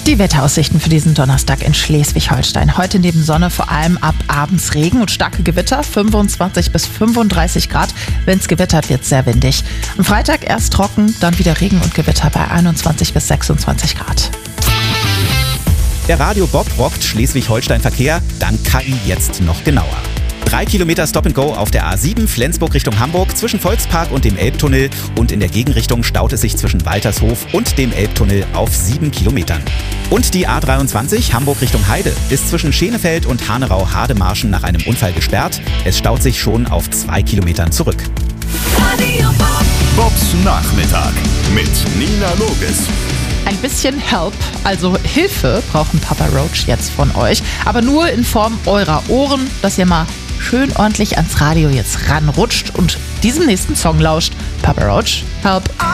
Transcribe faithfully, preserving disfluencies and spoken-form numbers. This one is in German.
Die Wetteraussichten für diesen Donnerstag in Schleswig-Holstein. Heute neben Sonne vor allem ab abends Regen und starke Gewitter, fünfundzwanzig bis fünfunddreißig Grad. Wenn es gewittert, wird es sehr windig. Am Freitag erst trocken, dann wieder Regen und Gewitter bei einundzwanzig bis sechsundzwanzig Grad. Der Radio Bob rockt Schleswig-Holstein Verkehr, dank K I jetzt noch genauer. Drei Kilometer Stop and Go auf der A sieben Flensburg Richtung Hamburg zwischen Volkspark und dem Elbtunnel und in der Gegenrichtung staut es sich zwischen Waltershof und dem Elbtunnel auf sieben Kilometern. Und die A dreiundzwanzig Hamburg Richtung Heide ist zwischen Schenefeld und Hanerau-Hademarschen nach einem Unfall gesperrt. Es staut sich schon auf zwei Kilometern zurück. Radio Bob. Bobs Nachmittag mit Nina Loges. Ein bisschen Help, also Hilfe, brauchen Papa Roach jetzt von euch. Aber nur in Form eurer Ohren, dass ihr mal schön ordentlich ans Radio jetzt ranrutscht und diesem nächsten Song lauscht. Papa Roach, Help.